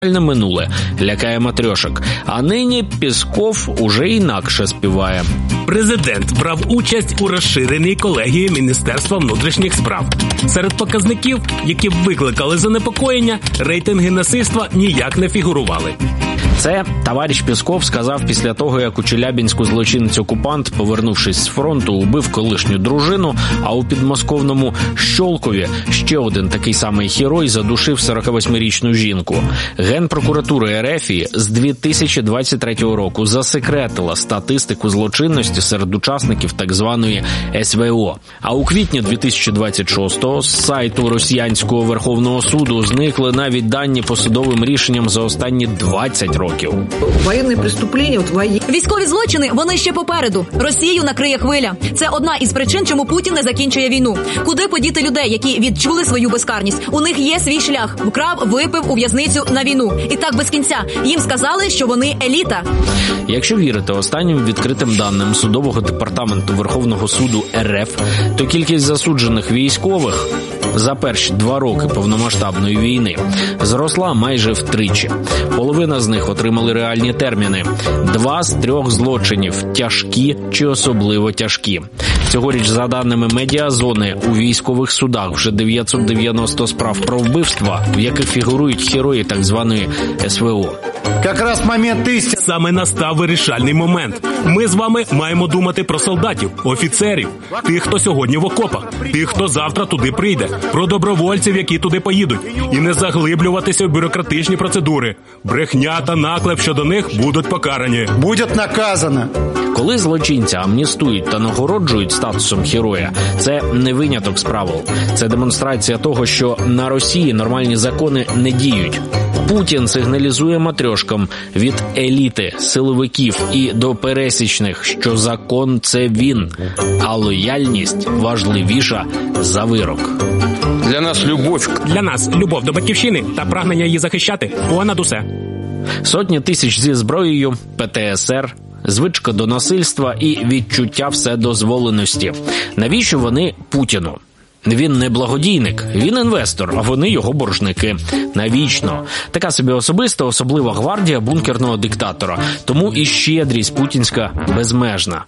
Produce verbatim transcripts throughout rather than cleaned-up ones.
минуле лякає матрьошок, а нині Пєсков уже інакше співає. Президент брав участь у розширеній колегії Міністерства внутрішніх справ. Серед показників, які викликали занепокоєння, рейтинги насильства ніяк не фігурували. Це товариш Пєсков сказав після того, як у Челябінську злочинець-окупант, повернувшись з фронту, убив колишню дружину, а у підмосковному Щолкові ще один такий самий герой задушив сорокавосьмирічну жінку. Генпрокуратура РФ з дві тисячі двадцять третього року засекретила статистику злочинності серед учасників так званої ес ве о. А у квітні дві тисячі двадцять шостого з сайту росіянського Верховного суду зникли навіть дані по судовим рішенням за останні двадцять років. Воєнні преступлення, от воєнні... Військові злочини, вони ще попереду. Росію накриє хвиля. Це одна із причин, чому Путін не закінчує війну. Куди подіти людей, які відчули свою безкарність? У них є свій шлях. Вкрав, випив у в'язницю на війну. І так без кінця. Їм сказали, що вони еліта. Якщо вірити останнім відкритим даним судового департаменту Верховного суду РФ, то кількість засуджених військових за перші два роки повномасштабної війни зросла майже втричі. Половина з них отримали реальні терміни. Два з трьох злочинів – тяжкі чи особливо тяжкі. Цьогоріч, за даними медіазони, у військових судах вже дев'ятсот дев'яносто справ про вбивства, в яких фігурують герої так званої ес ве о. Якраз момент істини. Саме настав вирішальний момент. Ми з вами маємо думати про солдатів, офіцерів, тих, хто сьогодні в окопах, тих, хто завтра туди прийде, про добровольців, які туди поїдуть, і не заглиблюватися в бюрократичні процедури. Брехня та наклеп щодо них будуть покарані. Буде наказано. Коли злочинця амністують та нагороджують статусом героя, це не виняток з правил. Це демонстрація того, що на Росії нормальні закони не діють. Путін сигналізує матрьошкам від еліти, силовиків і до пересічних, що закон – це він, а лояльність важливіша за вирок. Для нас любов. Для нас любов до батьківщини та прагнення її захищати понад усе. Сотні тисяч зі зброєю, пе те ес ер, звичка до насильства і відчуття вседозволеності. Навіщо вони Путіну? Він не благодійник, він інвестор, а вони його боржники. Навічно. Така собі особиста, особлива гвардія бункерного диктатора. Тому і щедрість путінська безмежна.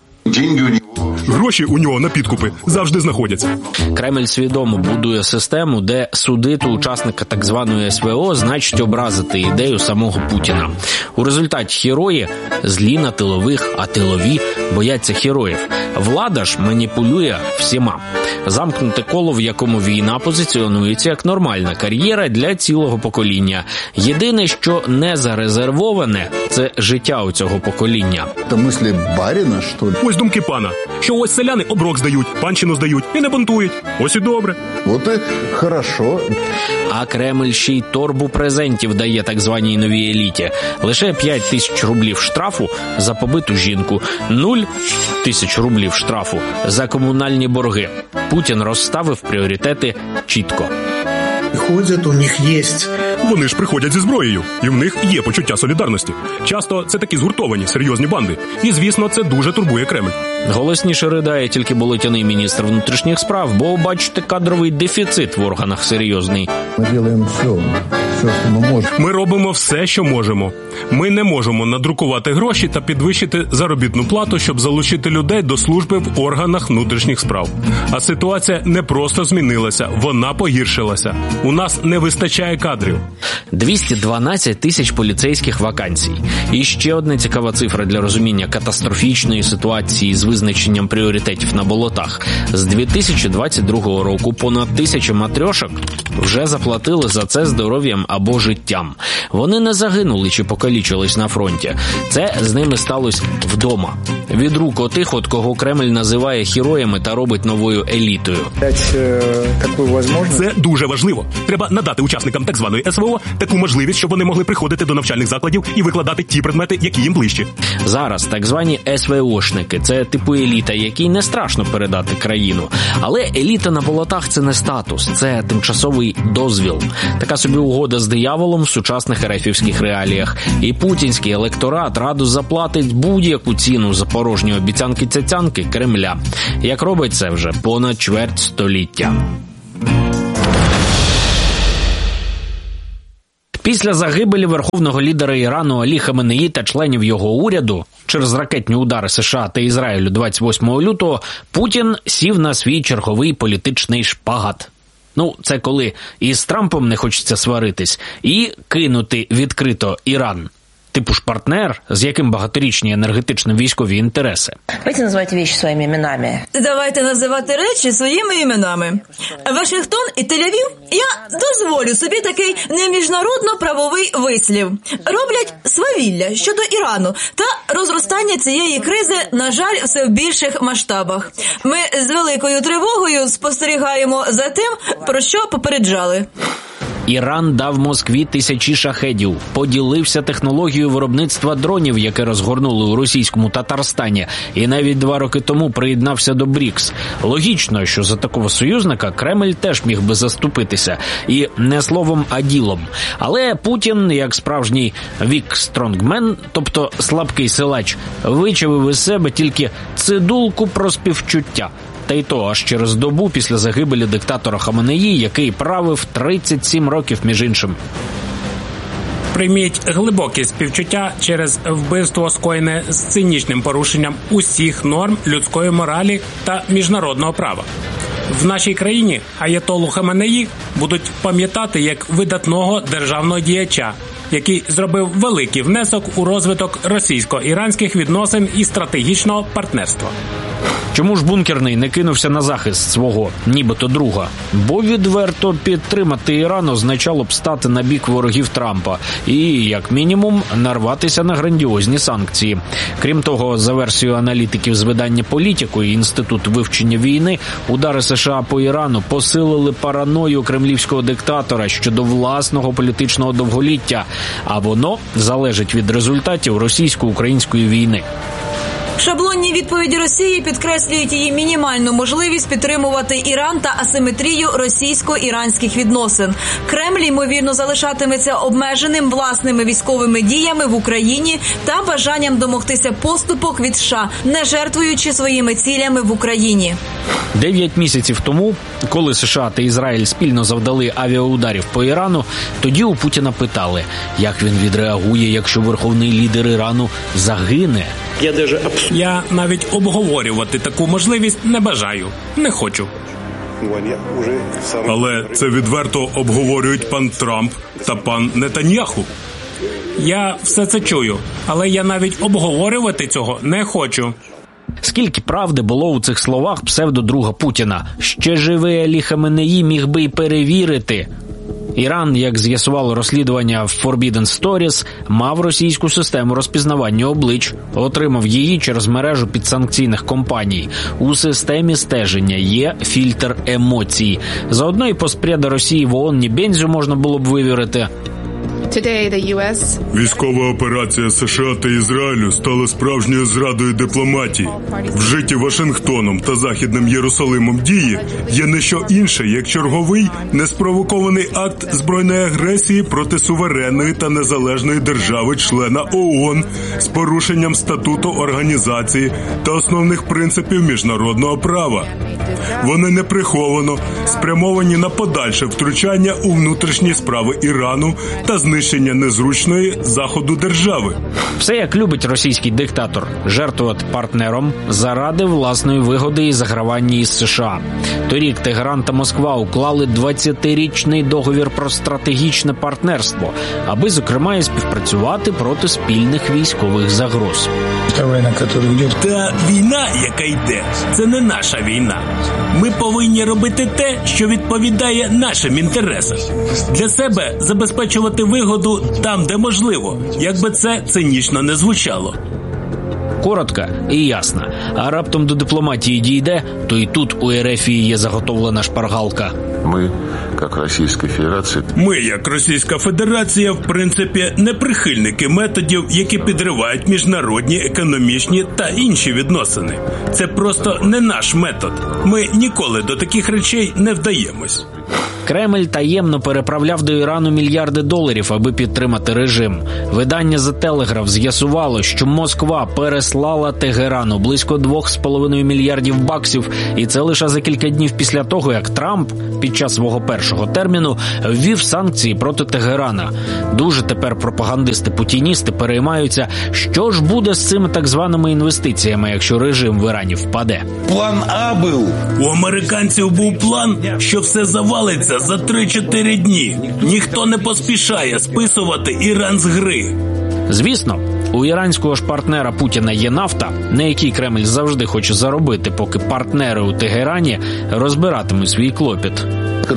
Гроші у нього на підкупи завжди знаходяться. Кремль свідомо будує систему, де судити учасника так званої ес ве о значить образити ідею самого Путіна. У результаті герої злі на тилових, а тилові бояться героїв. Влада ж маніпулює всіма. Замкнуте коло, в якому війна позиціонується як нормальна кар'єра для цілого покоління. Єдине, що не зарезервоване – це життя у цього покоління. Це мислі барина, що ли? Ось думки пана, що ось селяни оброк здають, панщину здають і не бунтують. Ось і добре. От і хорошо. А Кремль ще й торбу презентів дає так званій новій еліті. Лише п'ять тисяч рублів штрафу за побиту жінку, нуль тисяч рублів штрафу за комунальні борги. Путін розставив пріоритети чітко. Ходять, у них є. Вони ж приходять зі зброєю, і в них є почуття солідарності. Часто це такі згуртовані, серйозні банди. І, звісно, це дуже турбує Кремль. Голосніше ридає тільки болотяний міністр внутрішніх справ, бо, бачите, кадровий дефіцит в органах серйозний. Ми робимо все, все, що ми можемо. Ми робимо все, що можемо. Ми не можемо надрукувати гроші та підвищити заробітну плату, щоб залучити людей до служби в органах внутрішніх справ. А ситуація не просто змінилася, вона погіршилася. У нас не вистачає кадрів. двісті дванадцять тисяч поліцейських вакансій. І ще одна цікава цифра для розуміння катастрофічної ситуації з визначенням пріоритетів на болотах. З дві тисячі двадцять другого року понад тисяча матрьошок вже заплатили за це здоров'ям або життям. Вони не загинули чи покалічились на фронті. Це з ними сталося вдома. Від рук отих, от кого Кремль називає героями та робить новою елітою. Це дуже важливо. Треба надати учасникам так званої ес ве о таку можливість, щоб вони могли приходити до навчальних закладів і викладати ті предмети, які їм ближчі. Зараз так звані ес ве ошники – це типу еліта, якій не страшно передати країну. Але еліта на болотах – це не статус, це тимчасовий дозвіл. Така собі угода з дияволом в сучасних ерефівських реаліях. І путінський електорат радо заплатить будь-яку ціну за порожні обіцянки-цяцянки Кремля. Як робить це вже понад чверть століття. Після загибелі верховного лідера Ірану Алі Хаменеї та членів його уряду через ракетні удари США та Ізраїлю двадцять восьмого лютого Путін сів на свій черговий політичний шпагат. Ну, це коли і з Трампом не хочеться сваритись, і кинути відкрито Іран. Типу ж партнер, з яким багаторічні енергетично-військові інтереси. Давайте називайте речі своїми іменами. Давайте називати речі своїми іменами. Вашингтон і Тель-Авів, я дозволю собі такий неміжнародно-правовий вислів. Роблять свавілля щодо Ірану та розростання цієї кризи, на жаль, все в більших масштабах. Ми з великою тривогою спостерігаємо за тим, про що попереджали. Іран дав Москві тисячі шахедів, поділився технологією виробництва дронів, яке розгорнули у російському Татарстані, і навіть два роки тому приєднався до БРІКС. Логічно, що за такого союзника Кремль теж міг би заступитися. І не словом, а ділом. Але Путін, як справжній вік-стронгмен, тобто слабкий силач, вичавив із себе тільки цидулку про співчуття. Та й то аж через добу після загибелі диктатора Хаменеї, який правив тридцять сім років, між іншим. Прийміть глибоке співчуття через вбивство, скоєне з цинічним порушенням усіх норм людської моралі та міжнародного права. В нашій країні аятоллу Хаменеї будуть пам'ятати як видатного державного діяча, який зробив великий внесок у розвиток російсько-іранських відносин і стратегічного партнерства. Чому ж бункерний не кинувся на захист свого, нібито друга? Бо відверто підтримати Іран означало б стати на бік ворогів Трампа і, як мінімум, нарватися на грандіозні санкції. Крім того, за версією аналітиків з видання «Політико» і Інститут вивчення війни, удари США по Ірану посилили параною кремлівського диктатора щодо власного політичного довголіття, а воно залежить від результатів російсько-української війни. Шаблонні відповіді Росії підкреслюють її мінімальну можливість підтримувати Іран та асиметрію російсько-іранських відносин. Кремль, ймовірно, залишатиметься обмеженим власними військовими діями в Україні та бажанням домогтися поступок від США, не жертвуючи своїми цілями в Україні. Дев'ять місяців тому, коли США та Ізраїль спільно завдали авіаударів по Ірану, тоді у Путіна питали, як він відреагує, якщо верховний лідер Ірану загине. Я навіть обговорювати таку можливість не бажаю, не хочу. Але це відверто обговорюють пан Трамп та пан Нетаньяху. Я все це чую, але я навіть обговорювати цього не хочу. Скільки правди було у цих словах псевдодруга Путіна? Ще живий Алі Хаменеї міг би й перевірити. Іран, як з'ясувало розслідування в Forbidden Stories, мав російську систему розпізнавання облич, отримав її через мережу підсанкційних компаній. У системі стеження є фільтр емоцій. Заодно і постпреда Росії в ООН Нібензю можна було б вивірити. Військова операція США та Ізраїлю стала справжньою зрадою дипломатії. Вжиті Вашингтоном та Західним Єрусалимом дії є не що інше, як черговий неспровокований акт збройної агресії проти суверенної та незалежної держави-члена ООН з порушенням статуту організації та основних принципів міжнародного права. Вони неприховано спрямовані на подальше втручання у внутрішні справи Ірану та знищення незручної Заходу держави. Все як любить російський диктатор – жертвувати партнером заради власної вигоди і загравання із США. Торік Тегеран та Москва уклали двадцятирічний договір про стратегічне партнерство, аби, зокрема, і співпрацювати проти спільних військових загроз. Та війна, яка йде, це не наша війна. Ми повинні робити те, що відповідає нашим інтересам. Для себе забезпечувати вигоду там, де можливо, як би це цинічно не звучало. Коротко і ясно. А раптом до дипломатії дійде, то і тут у РФії є заготовлена шпаргалка. Ми, як Російська Федерація... Ми, як Російська Федерація, в принципі, не прихильники методів, які підривають міжнародні, економічні та інші відносини. Це просто не наш метод. Ми ніколи до таких речей не вдаємось. Кремль таємно переправляв до Ірану мільярди доларів, аби підтримати режим. Видання «The Telegraph» з'ясувало, що Москва переслала Тегерану близько двох з половиною мільярдів баксів, і це лише за кілька днів після того, як Трамп під час свого першого терміну ввів санкції проти Тегерана. Дуже тепер пропагандисти-путіністи переймаються, що ж буде з цими так званими інвестиціями, якщо режим в Ірані впаде. План А був. У американців був план, що все завалиться за три-чотири дні. Ніхто не поспішає списувати Іран з гри. Звісно, у іранського ж партнера Путіна є нафта, на якій Кремль завжди хоче заробити, поки партнери у Тегерані розбиратимуть свій клопіт.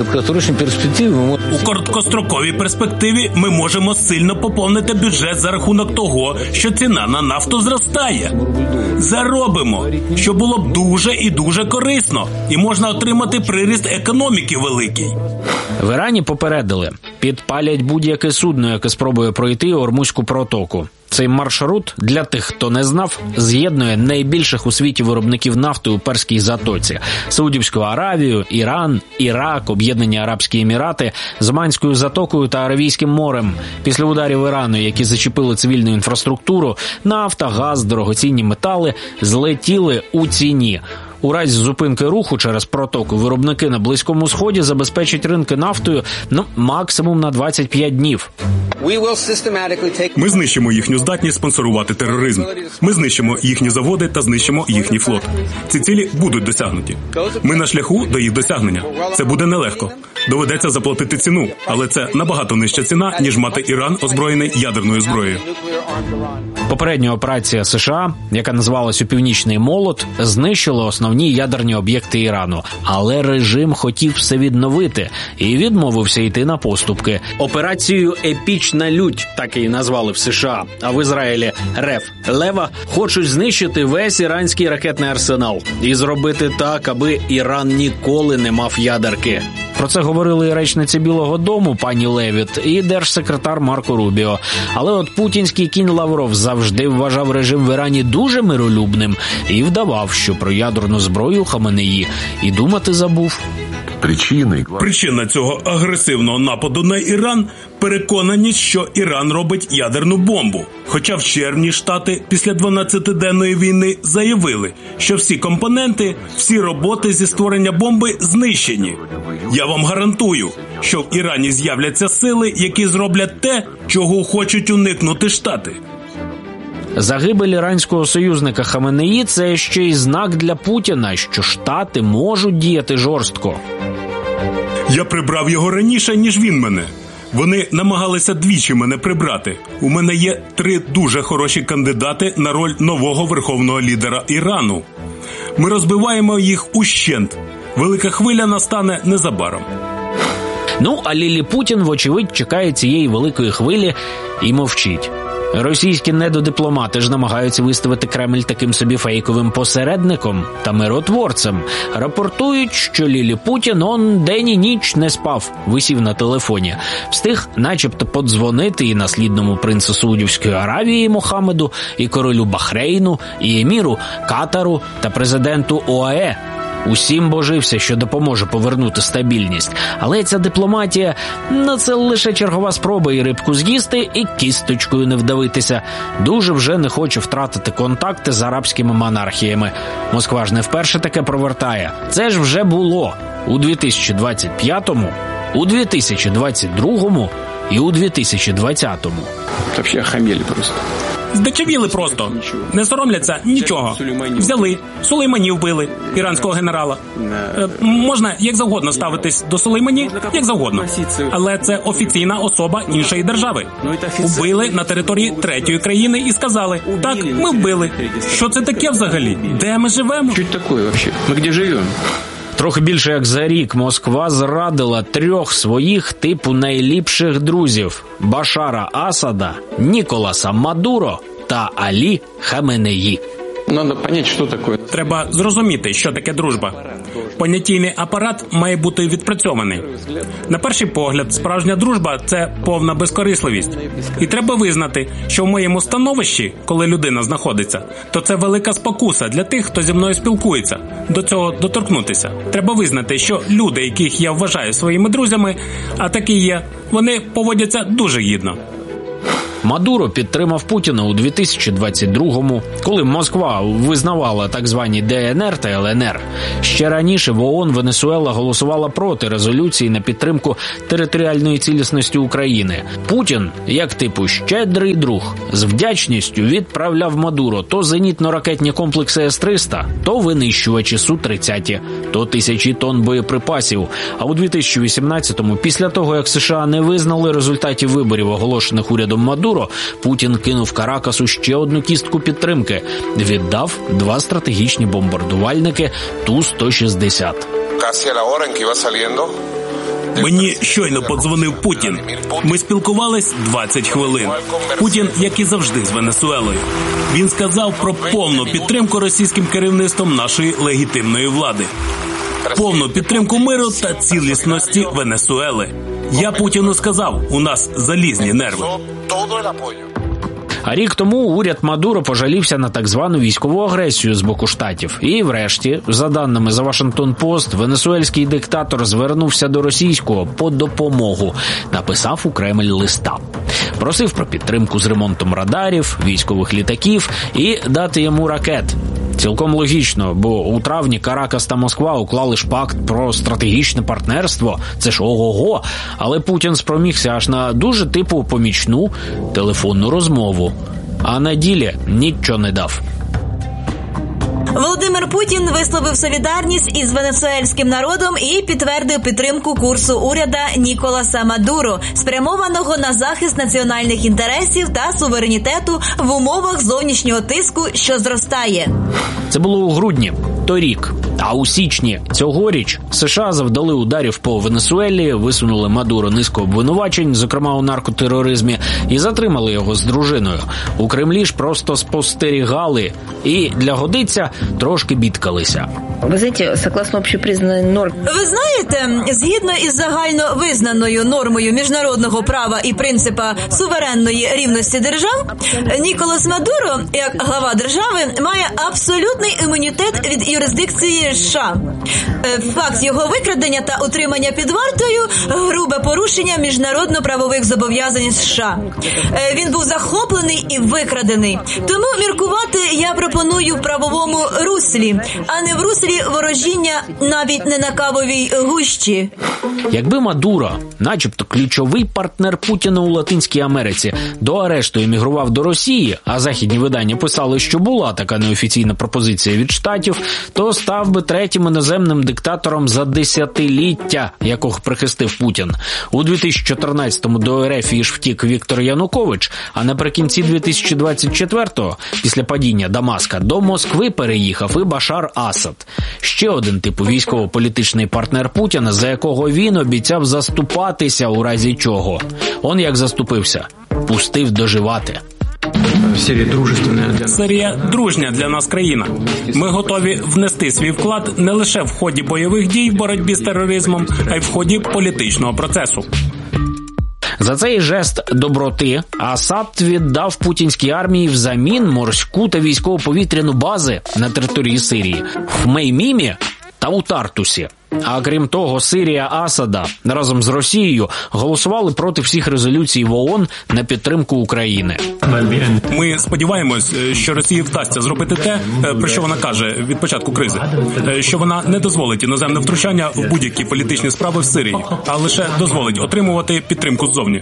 У короткостроковій перспективі ми можемо сильно поповнити бюджет за рахунок того, що ціна на нафту зростає. Заробимо, що було б дуже і дуже корисно, і можна отримати приріст економіки великий. В Ірані попередили, підпалять будь-яке судно, яке спробує пройти Ормузьку протоку. Цей маршрут, для тих, хто не знав, з'єднує найбільших у світі виробників нафти у Перській затоці – Саудівську Аравію, Іран, Ірак, Об'єднані Арабські Емірати, з Оманською затокою та Аравійським морем. Після ударів Ірану, які зачепили цивільну інфраструктуру, нафта, газ, дорогоцінні метали злетіли у ціні. У разі зупинки руху через протоку виробники на Близькому Сході забезпечать ринки нафтою, ну, максимум на двадцять п'ять днів. Ми знищимо їхню здатність спонсорувати тероризм. Ми знищимо їхні заводи та знищимо їхній флот. Ці цілі будуть досягнуті. Ми на шляху до їх досягнення. Це буде нелегко. Доведеться заплатити ціну, але це набагато нижча ціна, ніж мати Іран озброєний ядерною зброєю. Попередня операція США, яка називалась «Північний молот», знищила основні ядерні об'єкти Ірану. Але режим хотів все відновити і відмовився йти на поступки. Операцію «Епічна лють», так її назвали в США, а в Ізраїлі «Рев Лева», хочуть знищити весь іранський ракетний арсенал і зробити так, аби Іран ніколи не мав ядерки. Про це говорили і речниці Білого дому пані Левіт, і держсекретар Марко Рубіо. Але от путінський кінь Лавров завжди вважав режим в Ірані дуже миролюбним і вдавав, що про ядерну зброю Хаменеї і думати забув. Причина цього агресивного нападу на Іран – переконаність, що Іран робить ядерну бомбу. Хоча в червні Штати після дванадцятиденної війни заявили, що всі компоненти, всі роботи зі створення бомби знищені. Я вам гарантую, що в Ірані з'являться сили, які зроблять те, чого хочуть уникнути Штати. Загибель іранського союзника Хаменеї – це ще й знак для Путіна, що Штати можуть діяти жорстко. Я прибрав його раніше, ніж він мене. Вони намагалися двічі мене прибрати. У мене є три дуже хороші кандидати на роль нового верховного лідера Ірану. Ми розбиваємо їх ущент. Велика хвиля настане незабаром. Ну, а Лілі Путін, вочевидь, чекає цієї великої хвилі і мовчить. Російські недодипломати ж намагаються виставити Кремль таким собі фейковим посередником та миротворцем. Рапортують, що Лілі Путін он день і ніч не спав, висів на телефоні. Встиг начебто подзвонити і наслідному принцу Саудівської Аравії Мохаммеду, і королю Бахрейну, і еміру Катару та президенту ОАЕ. Усім божився, що допоможе повернути стабільність. Але ця дипломатія – ну, це лише чергова спроба і рибку з'їсти, і кісточкою не вдавитися. Дуже вже не хоче втратити контакти з арабськими монархіями. Москва ж не вперше таке провертає. Це ж вже було у дві тисячі двадцять п'ятому, у дві тисячі двадцять другому і у дві тисячі двадцятому. Вообще охамели просто. Здичавіли просто. Не соромляться нічого. Взяли. Сулеймані вбили. Іранського генерала. Е, можна як завгодно ставитись до Сулеймані, як завгодно. Але це офіційна особа іншої держави. Вбили на території третьої країни і сказали, так, ми вбили. Що це таке взагалі? Де ми живемо? Що це таке взагалі? Ми де живемо? Трохи більше як за рік Москва зрадила трьох своїх типу найліпших друзів – Башара Асада, Ніколаса Мадуро та Алі Хаменеї. Надо понять, що таке. Треба зрозуміти, що таке дружба. Понятійний апарат має бути відпрацьований. На перший погляд, справжня дружба – це повна безкорисливість. І треба визнати, що в моєму становищі, коли людина знаходиться, то це велика спокуса для тих, хто зі мною спілкується. До цього доторкнутися. Треба визнати, що люди, яких я вважаю своїми друзями, а такі є, вони поводяться дуже гідно. Мадуро підтримав Путіна у дві тисячі двадцять другому, коли Москва визнавала так звані Де Ен Ер та Ел Ен Ер. Ще раніше в ООН Венесуела голосувала проти резолюції на підтримку територіальної цілісності України. Путін, як типу щедрий друг, з вдячністю відправляв Мадуро то зенітно-ракетні комплекси Ес триста, то винищувачі Су тридцять, то тисячі тонн боєприпасів. А у дві тисячі вісімнадцятому, після того, як США не визнали результатів виборів, оголошених урядом Мадуро, Путін кинув Каракасу ще одну кістку підтримки. Віддав два стратегічні бомбардувальники Ту сто шістдесят. Мені щойно подзвонив Путін. Ми спілкувались двадцять хвилин. Путін, як і завжди, з Венесуелою. Він сказав про повну підтримку російським керівництвом нашої легітимної влади. Повну підтримку миру та цілісності Венесуели. Я Путіну сказав, у нас залізні нерви. А рік тому уряд Мадуро пожалівся на так звану військову агресію з боку штатів. І врешті, за даними The Washington Post, венесуельський диктатор звернувся до російського по допомогу. Написав у Кремль листа. Просив про підтримку з ремонтом радарів, військових літаків і дати йому ракет. Цілком логічно, бо у травні Каракас та Москва уклали ж пакт про стратегічне партнерство. Це ж ого-го. Але Путін спромігся аж на дуже типу помічну телефонну розмову. А на ділі нічого не дав. Володимир Путін висловив солідарність із венесуельським народом і підтвердив підтримку курсу уряду Ніколаса Мадуро, спрямованого на захист національних інтересів та суверенітету в умовах зовнішнього тиску, що зростає. Це було у грудні торік. А у січні цьогоріч США завдали ударів по Венесуелі, висунули Мадуро низку обвинувачень, зокрема у наркотероризмі, і затримали його з дружиною. У Кремлі ж просто спостерігали і, для годиця, трошки бідкалися. Ви знаєте, согласно общепризнаній нормі... Ви знаєте, згідно із загально визнаною нормою міжнародного права і принципа суверенної рівності держав, Ніколас Мадуро, як глава держави, має абсолютний імунітет від юрисдикції США. Факт його викрадення та утримання під вартою – грубе порушення міжнародно-правових зобов'язань США. Він був захоплений і викрадений. Тому міркувати я пропоную в правовому руслі, а не в руслі ворожіння навіть не на кавовій гущі. Якби Мадуро, начебто ключовий партнер Путіна у Латинській Америці, до арешту емігрував до Росії, а західні видання писали, що була така неофіційна пропозиція від штатів, то став би третім іноземним диктатором за десятиліття, якого прихистив Путін. У дві тисячі чотирнадцятому до ер еф ж втік Віктор Янукович, а наприкінці дві тисячі двадцять четвертого, після падіння Дамаска, до Москви переїхав і Башар Асад. Ще один типу військово-політичний партнер Путіна, за якого він обіцяв заступатися у разі чого. Он як заступився. Пустив доживати. Сирія – дружня для нас країна. Ми готові внести свій вклад не лише в ході бойових дій в боротьбі з тероризмом, а й в ході політичного процесу. За цей жест доброти Асад віддав путінській армії взамін морську та військово-повітряну бази на території Сирії в Меймімі та у Тартусі. А крім того, Сирія Асада разом з Росією голосували проти всіх резолюцій в ООН на підтримку України. Ми сподіваємось, що Росії вдасться зробити те, про що вона каже від початку кризи. Що вона не дозволить іноземне втручання в будь-які політичні справи в Сирії, а лише дозволить отримувати підтримку ззовні.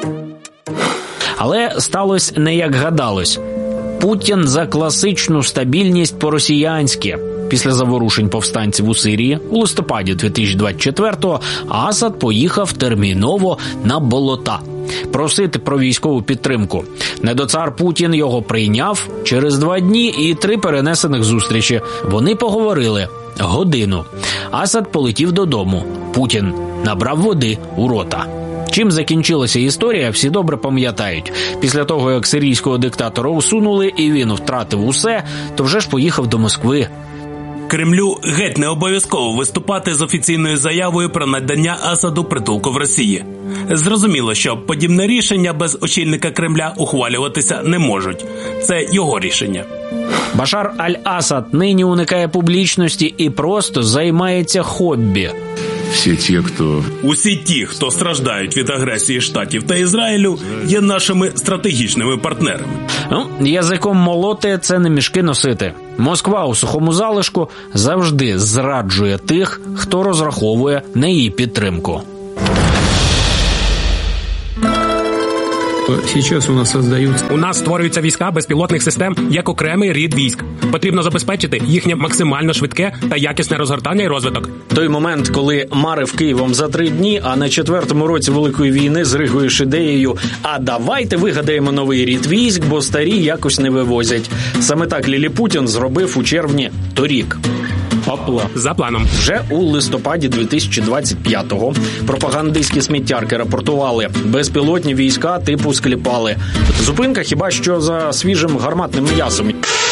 Але сталося не як гадалось. Путін за класичну стабільність по-росіянськи. Після заворушень повстанців у Сирії у листопаді дві тисячі двадцять четвертого Асад поїхав терміново на болота просити про військову підтримку. Недоцар Путін його прийняв через два дні і три перенесених зустрічі. Вони поговорили годину. Асад полетів додому. Путін набрав води у рота. Чим закінчилася історія, всі добре пам'ятають. Після того, як сирійського диктатора усунули і він втратив усе, то вже ж поїхав до Москви. Кремлю геть не обов'язково виступати з офіційною заявою про надання Асаду притулку в Росії. Зрозуміло, що подібне рішення без очільника Кремля ухвалюватися не можуть. Це його рішення. Башар аль-Асад нині уникає публічності і просто займається хобі. Всі ті, хто... Усі ті, хто страждають від агресії Штатів та Ізраїлю, є нашими стратегічними партнерами. Ну, язиком молоти – це не мішки носити. Москва у сухому залишку завжди зраджує тих, хто розраховує на її підтримку. Сейчас у нас создаются... У нас створюються війська безпілотних систем як окремий рід військ. Потрібно забезпечити їхнє максимально швидке та якісне розгортання і розвиток. Той момент, коли марив Києвом за три дні, а на четвертому році Великої війни зригуєш ідеєю «А давайте вигадаємо новий рід військ, бо старі якось не вивозять». Саме так Ліліпутін зробив у червні торік. Опла. За планом. Вже у листопаді дві тисячі двадцять п'ятого пропагандистські сміттярки рапортували: безпілотні війська типу Скліпали. Зупинка хіба що за свіжим гарматним м'ясом.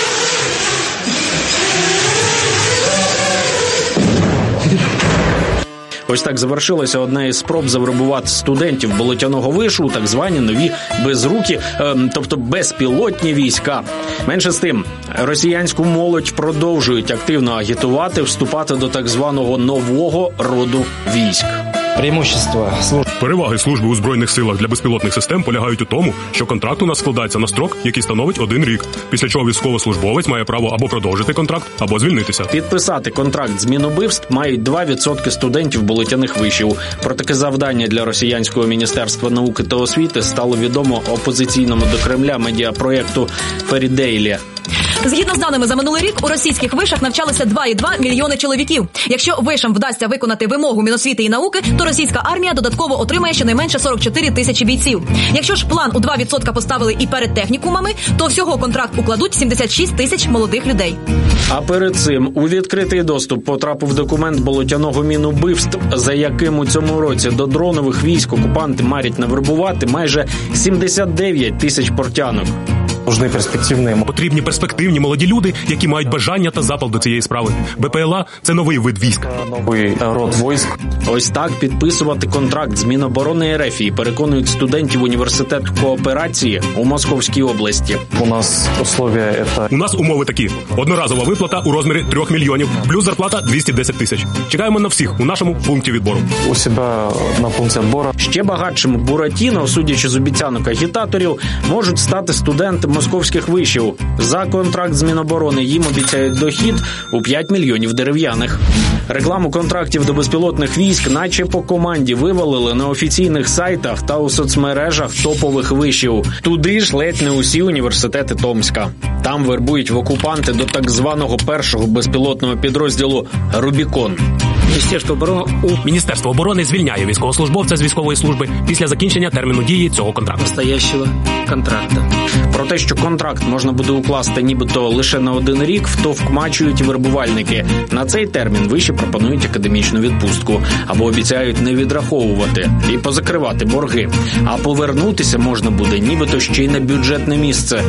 Ось так завершилася одна із спроб завербувати студентів Болотяного вишу у так звані нові безрукі, е, тобто безпілотні війська. Менше з тим, росіянську молодь продовжують активно агітувати вступати до так званого нового роду військ. Преимущества служб. Переваги служби у Збройних силах для безпілотних систем полягають у тому, що контракт у нас складається на строк, який становить один рік, після чого військовослужбовець має право або продовжити контракт, або звільнитися. Підписати контракт з Мінубивств мають два відсотки студентів болотяних вишів. Про таке завдання для росіянського міністерства науки та освіти стало відомо опозиційному до Кремля медіапроєкту «Ферідейлі». Згідно з даними за минулий рік, у російських вишах навчалися два цілих дві десятих мільйони чоловіків. Якщо вишам вдасться виконати вимогу Міносвіти і науки, то російська армія додатково отримає щонайменше сорок чотири тисячі бійців. Якщо ж план у два відсотки поставили і перед технікумами, то всього контракт укладуть сімдесят шість тисяч молодих людей. А перед цим у відкритий доступ потрапив документ болотяного Мінубивств, за яким у цьому році до дронових військ окупанти марять навербувати майже сімдесят дев'ять тисяч портянок. Потрібні перспективні молоді люди, які мають бажання та запал до цієї справи. БПЛА – це новий вид військ. Новий род військ. Ось так підписувати контракт з Міноборони РФ переконують студентів університету кооперації у Московській області. У нас условия це... У нас умови такі. Одноразова виплата у розмірі трьох мільйонів, плюс зарплата двісті десять тисяч. Чекаємо на всіх у нашому пункті відбору. У себе на пункті відбору. Ще багатшим Буратіно, судячи з обіцянок агітаторів, можуть стати студенти московських вишів. За контракт з Міноборони їм обіцяють дохід у п'ять мільйонів дерев'яних. Рекламу контрактів до безпілотних військ наче по команді вивалили на офіційних сайтах та у соцмережах топових вишів. Туди ж ледь не усі університети Томська. Там вербують в окупанти до так званого першого безпілотного підрозділу «Рубікон». Міністерство оборони, у Міністерство оборони звільняє військовослужбовця з військової служби після закінчення терміну дії цього контракту. Настоящого контракту. Про те, що контракт можна буде укласти нібито лише на один рік, втовкмачують вербувальники. На цей термін виші пропонують академічну відпустку або обіцяють не відраховувати і позакривати борги. А повернутися можна буде нібито ще й на бюджетне місце.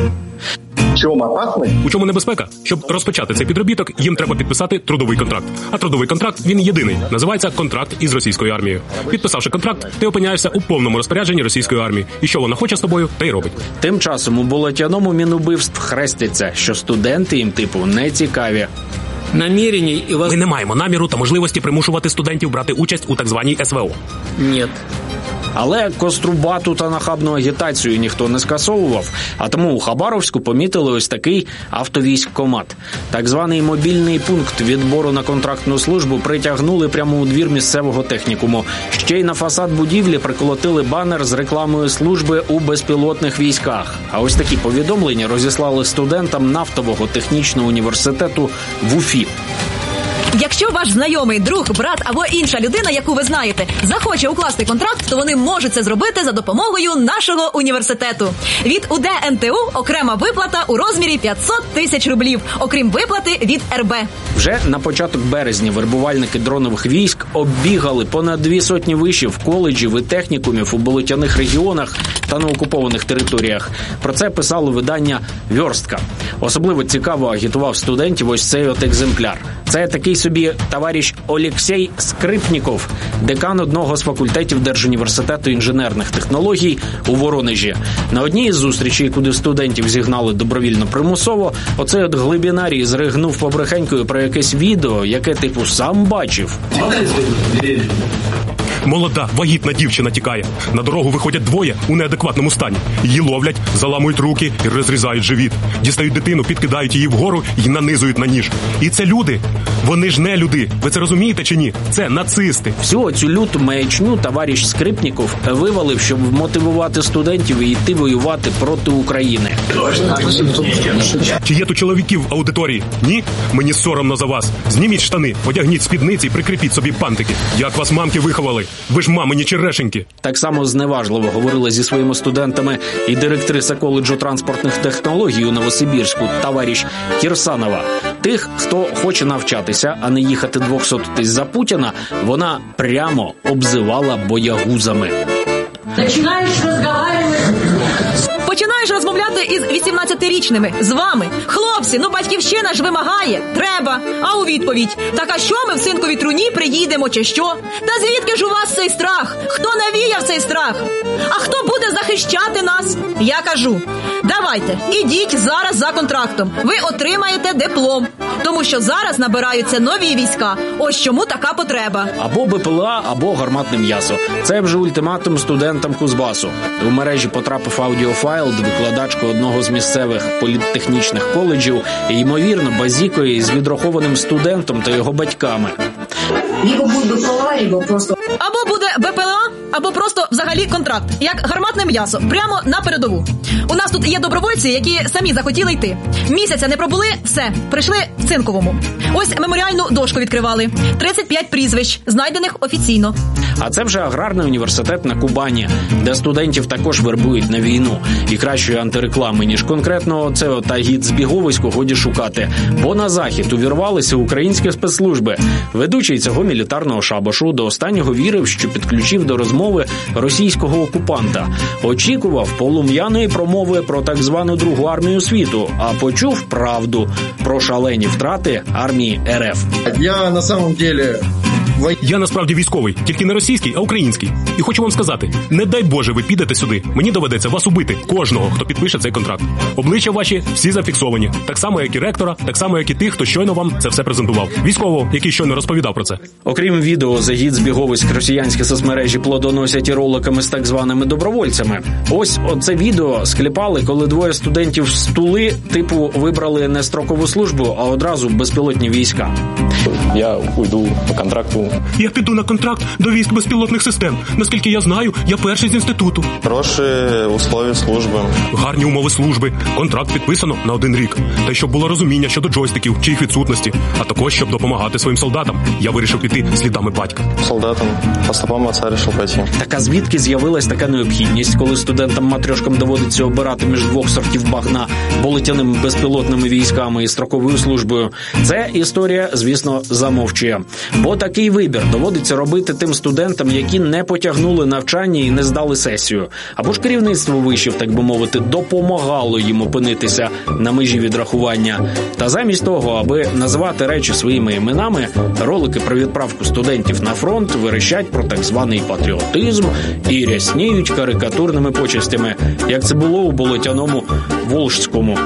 У чому небезпека? Щоб розпочати цей підробіток, їм треба підписати трудовий контракт. А трудовий контракт, він єдиний. Називається контракт із російською армією. Підписавши контракт, ти опиняєшся у повному розпорядженні російської армії. І що вона хоче з тобою, те й робить. Тим часом у болотяному Мінубивств хрестяться, що студенти їм типу не цікаві. Намірені і вас... Ми не маємо наміру та можливості примушувати студентів брати участь у так званій ес ве о. Ні. Але кострубату та нахабну агітацію ніхто не скасовував, а тому у Хабаровську помітили ось такий автовійськкомат. Так званий мобільний пункт відбору на контрактну службу притягнули прямо у двір місцевого технікуму. Ще й на фасад будівлі приколотили банер з рекламою служби у безпілотних військах. А ось такі повідомлення розіслали студентам нафтового технічного університету в Уфі. Якщо ваш знайомий, друг, брат або інша людина, яку ви знаєте, захоче укласти контракт, то вони можуть це зробити за допомогою нашого університету. Від УД ен те у окрема виплата у розмірі п'ятсот тисяч рублів, окрім виплати від ер бе. Вже на початок березня вербувальники дронових військ оббігали понад дві сотні вишів, коледжів і технікумів у болотяних регіонах та на окупованих територіях. Про це писало видання «Вьорстка». Особливо цікаво агітував студентів ось цей от екземпляр. Це такий собі товариш Олексій Скрипніков, декан одного з факультетів Держуніверситету інженерних технологій у Воронежі. На одній із зустрічей, куди студентів зігнали добровільно примусово, оцей от глибінарій зригнув побрехенькою про якесь відео, яке типу сам бачив. Молода, вагітна дівчина тікає. На дорогу виходять двоє у неадекватному стані. Її ловлять, заламують руки і розрізають живіт. Дістають дитину, підкидають її вгору і нанизують на ніж. І це люди. Вони ж не люди. Ви це розумієте чи ні? Це нацисти. Всю цю люту маячню товариш Скрипніков вивалив, щоб мотивувати студентів і йти воювати проти України. Чи є тут чоловіків в аудиторії? Ні? Мені соромно за вас. Зніміть штани, одягніть спідниці і прикріпіть собі бантики. Як вас мамки виховали? Ви ж мамині черешеньки. Так само зневажливо говорила зі своїми студентами і директриса коледжу транспортних технологій у Новосибірську, товариш Кірсанова. Тих, хто хоче навчатися, а не їхати двохсотитись за Путіна, вона прямо обзивала боягузами. Починаєш розмовляти. Починаєш розмовляти із вісімнадцятирічними, з вами. Хлопці, ну батьківщина ж вимагає. Треба. А у відповідь: так а що, ми в синковій труні приїдемо чи що? Та звідки ж у вас цей страх? Хто навіяв цей страх? А хто буде захищати нас? Я кажу: давайте, ідіть зараз за контрактом. Ви отримаєте диплом. Тому що зараз набираються нові війська. Ось чому така потреба. Або Бе Пе Ел А, або гарматне м'ясо. Це вже ультиматум студентам Кузбасу. У мережі потрапив аудіофайл, де викладачка одного з місцевих політтехнічних коледжів, ймовірно, базікою із відрахованим студентом та його батьками. Либо буде Бе Пе Ел А, либо просто... Або буде Бе Пе Ел А, або просто взагалі контракт. Як гарматне м'ясо. Прямо на передову. У нас тут є добровольці, які самі захотіли йти. Місяця не пробули, все, прийшли в Цинковому. Ось меморіальну дошку відкривали. тридцять п'ять прізвищ, знайдених офіційно. А це вже аграрний університет на Кубані, де студентів також вербують на війну. І кращої антиреклами, ніж конкретно це от агіт Збіговисько годі шукати. Бо на захід увірвалися українські спецслужби. Ведучий цього мілітарного шабашу до останнього вірив, що підключив до розмови російського окупанта. Очікував полум'яної промови про так звану Другу армію світу, а почув правду про шалені втрати армії Ер Еф. Я на самом деле... Я насправді військовий, тільки не російський, а український. І хочу вам сказати, не дай Боже ви підете сюди, мені доведеться вас убити, кожного, хто підпише цей контракт. Обличчя ваші всі зафіксовані. Так само, як і ректора, так само, як і тих, хто щойно вам це все презентував. Військового, який щойно розповідав про це. Окрім відео, загід Збіговиськ росіянські соцмережі плодоносять і роликами з так званими добровольцями. Ось оце відео скліпали, коли двоє студентів з Тули, типу, вибрали не строкову службу, а одразу безпілотні війська. Я уйду по контракту. Я піду на контракт до військ безпілотних систем. Наскільки я знаю, я перший з інституту. Хороші условия служби. Гарні умови служби. Контракт підписано на один рік. Та й щоб було розуміння щодо джойстиків чи їх відсутності. А також, щоб допомагати своїм солдатам. Я вирішив піти слідами батька. Солдатам. По стопам отця вирішив пойти. Так а звідки з'явилась така необхідність, коли студентам-матрьошкам доводиться обирати між двох сортів багна – болотяними безпілотними військами і строковою службою? Це історія, звісно, замовчує. Бо такий вибір доводиться робити тим студентам, які не потягнули навчання і не здали сесію. Або ж керівництво вишів, так би мовити, допомагало їм опинитися на межі відрахування. Та замість того, аби називати речі своїми іменами, ролики про відправку студентів на фронт верещать про так званий патріотизм і рясніють карикатурними почестями, як це було у болотяному Волжському.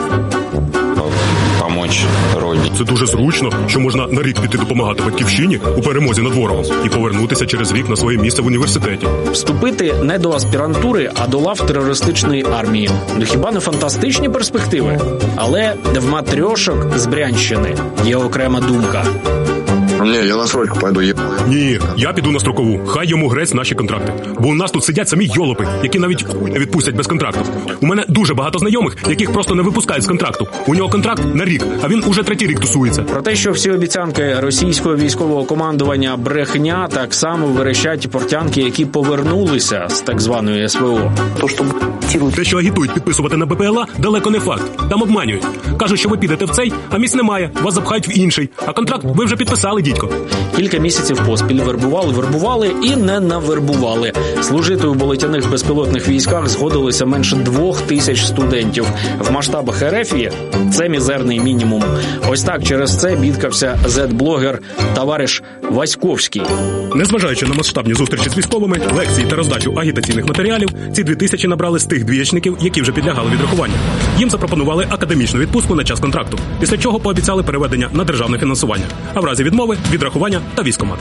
Помочь родині. Це дуже зручно, що можна на рік піти допомагати батьківщині у перемозі над ворогом і повернутися через рік на своє місце в університеті. Вступити не до аспірантури, а до лав терористичної армії. Ну хіба не фантастичні перспективи? Але в матрьошок з Брянщини є окрема думка. Ні, я на срочку пойду. Ні, я піду на строкову. Хай йому грець наші контракти. Бо у нас тут сидять самі йолопи, які навіть хуй не відпустять без контракту. У мене дуже багато знайомих, яких просто не випускають з контракту. У нього контракт на рік, а він уже третій рік тусується. Про те, що всі обіцянки російського військового командування брехня, так само верещать і портянки, які повернулися з так званої ес ве о. То, що те, що агітують підписувати на Бе Пе Ел А, далеко не факт. Там обманюють. Кажуть, що ви підете в цей, а місць немає. Вас запхають в інший. А контракт ви вже підписали, дідько. Кілька місяців поспіль вербували, вербували і не навербували. Служити у болотяних безпілотних військах згодилося менше двох тисяч студентів. В масштабах ер еф і це мізерний мінімум. Ось так через це бідкався зет-блогер товариш Васьковський. Незважаючи на масштабні зустрічі з військовими, лекції та роздачу агітаційних матеріалів, ці дві тисячі набрали з тих двієчників, які вже підлягали відрахуванню. Їм запропонували академічну відпустку на час контракту, після чого пообіцяли переведення на державне фінансування, а в разі відмови – відрахування та військкомат.